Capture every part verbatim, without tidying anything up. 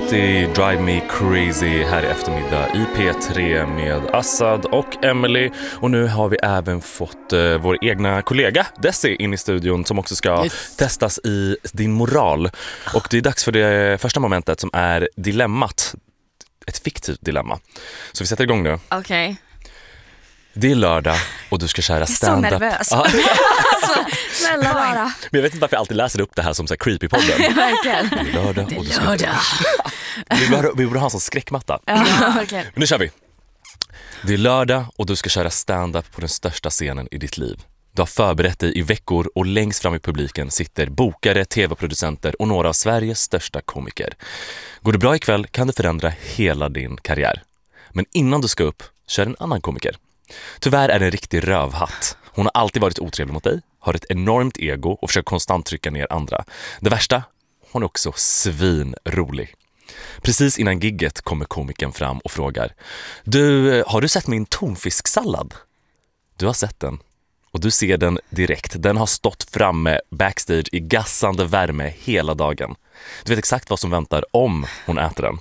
City, Drive Me Crazy här i eftermiddag i P tre med Assad och Emily. Och nu har vi även fått uh, vår egna kollega Desi in i studion som också ska yes. testas i din moral. Och det är dags för det första momentet som är dilemmat. Ett fiktivt dilemma. Så vi sätter igång nu. Okej. Okay. Det är lördag och du ska köra stand-up. Jag är så nervös. Alltså, snälla bara. Men jag vet inte varför jag alltid läser upp det här som så här creepy-podden. Verkligen. Det är lördag och du ska... lördag. vi, borde, vi borde ha en sån skräckmatta. Ja, verkligen. Men nu kör vi. Det är lördag och du ska köra stand-up på den största scenen i ditt liv. Du har förberett dig i veckor och längst fram i publiken sitter bokare, tv-producenter och några av Sveriges största komiker. Går det bra ikväll kan du förändra hela din karriär. Men innan du ska upp, kör en annan komiker. Tyvärr är det en riktig rövhatt. Hon har alltid varit otrevlig mot dig, har ett enormt ego och försöker konstant trycka ner andra. Det värsta, hon är också svinrolig. Precis innan gigget kommer komikern fram och frågar: Du, har du sett min tonfisksallad? Du har sett den. Och du ser den direkt. Den har stått framme backstage i gassande värme hela dagen. Du vet exakt vad som väntar om hon äter den.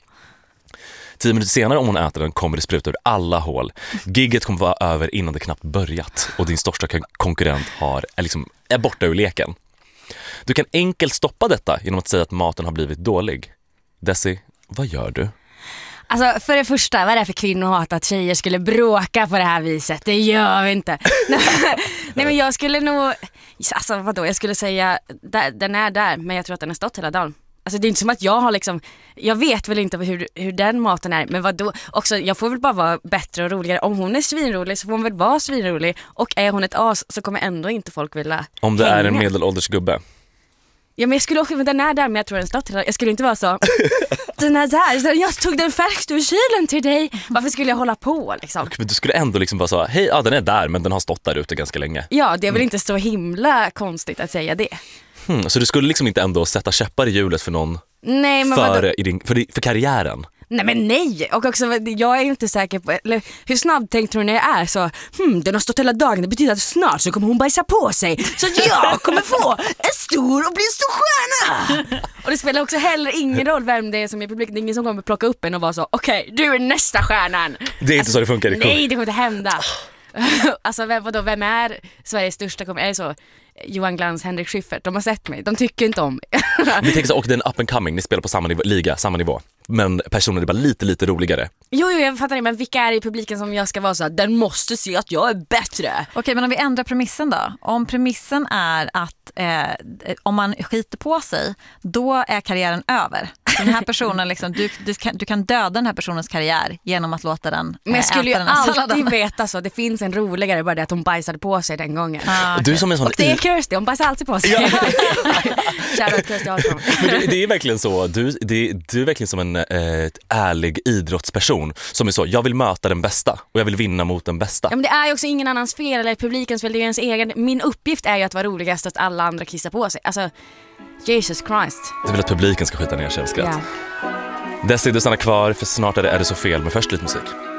Tio minuter senare om hon äter den kommer det spruta ur alla hål. Gigget kommer vara över innan det knappt börjat. Och din största konkurrent har, är, liksom, är borta ur leken. Du kan enkelt stoppa detta genom att säga att maten har blivit dålig. Desi, vad gör du? Alltså för det första, vad är det för kvinnohat att tjejer skulle bråka på det här viset? Det gör vi inte. Nej men jag skulle nog, alltså vadå, jag skulle säga den är där, men jag tror att den har stått hela dagen. Alltså det är inte som att jag har liksom, jag vet väl inte hur, hur den maten är, men vadå, också jag får väl bara vara bättre och roligare. Om hon är svinrolig så får hon väl vara svinrolig, och är hon ett as så kommer ändå inte folk vilja Om det hänga. Är en medelålders gubbe. Ja men jag skulle också, men den är där, men jag tror den stått hela, jag skulle inte vara så den är där, jag tog den färsk ur kylen till dig. Varför skulle jag hålla på liksom? Men du skulle ändå liksom vara så, hej, ja den är där men den har stått där ute ganska länge. Ja, det är väl mm. inte så himla konstigt att säga det. Hmm, så du skulle liksom inte ändå sätta käppar i hjulet för någon? Nej, men för, i din, för, för karriären? Nej men nej, och också jag är inte säker på, eller hur snabb tänkte du när jag är så, hmm, den har stått hela dagen, det betyder att snart så kommer hon bajsa på sig, så jag kommer få en stor och bli en stor stjärna. Och det spelar också heller ingen roll vem det är som är publik, det är ingen som kommer plocka upp en och vara så, okej, okay, du är nästa stjärnan. Det är inte alltså, så det funkar. Det nej, det kommer inte hända. Alltså vem, vadå, vem är Sveriges största komiker? Är det så Johan Glans, Henrik Schyffert? De har sett mig, de tycker inte om. Vi tänker så, och det är en up and coming, ni spelar på samma nivå, liga, samma nivå. Men personen är bara lite, lite roligare. Jo, jo, jag fattar det, men vilka är det i publiken som jag ska vara så här, den måste se att jag är bättre? Okej, men om vi ändrar premissen då. Om premissen är att eh, om man skiter på sig, då är karriären över. Den här personen, liksom, du, du, kan, du kan döda den här personens karriär genom att låta den äta. Men jag skulle ju alltid salladen. veta så. Det finns en roligare, bara det att hon bajsade på sig den gången. Ah, okay. Du som en sån och det är Kirsty, hon bajsar alltid på sig. Ja. Men det, det är verkligen så. Du, det, du är verkligen som en eh, ärlig idrottsperson som är så, jag vill möta den bästa och jag vill vinna mot den bästa. Ja, men det är ju också ingen annans fel eller publikens fel, det är ens egen. Min uppgift är ju att vara roligast att alla andra kissar på sig. Alltså, Jesus Christ. Du vill att publiken ska skita ner sig av skratt. Ja. Desi, du stannar kvar för snart är det, är det så fel, men först lite musik.